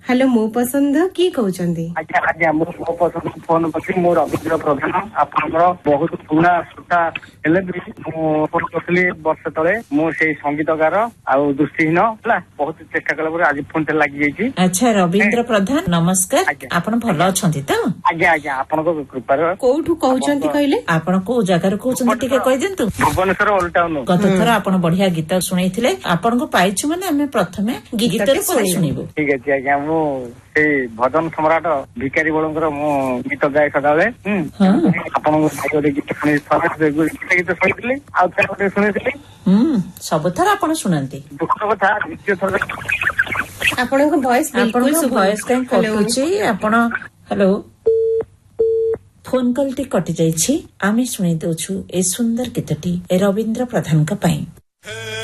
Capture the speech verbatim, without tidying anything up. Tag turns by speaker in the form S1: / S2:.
S1: Hello मो पसंद किए कहते?
S2: आज्ञा आज्ञा मो पसंद फोन कर मो रवींद्र प्रधान आपंकर बहुत पुराना श्रोता हेले भी फोन करଥିଲି वर्ष तले मो से संगीतकार आ दृष्टिहीन है बहुत चेष्टा कला आज फोन लगी जाइए।
S3: अच्छा रवींद्र प्रधान नमस्कार आपण भल अछंती तो?
S2: आज्ञा आज्ञा आपनको कृपा
S1: कोठू कहउचंती कहले?
S3: आपण को जगार कहउचंती टिके कहि देंतु।
S2: Bhubaneswar old town.
S3: गत थर आपण बढ़िया गीत सुनैथिले आपण को पाइछु माने हमें प्रथमे गीत सुनिबो।
S2: ठीक है आज्ञा मो से भजन सम्राट भिकारी बड़ंकर मो गीत गाए सदाले आपनको साइड गीत सुनि गीत सुनिथिले आ गोटे सुनिथिले
S3: हम्म सब थर आपण सुनंती
S2: दुख कथा द्वितीय थर
S1: आपनको वॉइस बिल्कुल
S3: वॉइस काई कटुची आपण हेलो फोन कॉल टी कटि जाइछि आमे सुनि दउछु ए सुंदर गीतटी ए रवींद्र प्रधान का पई।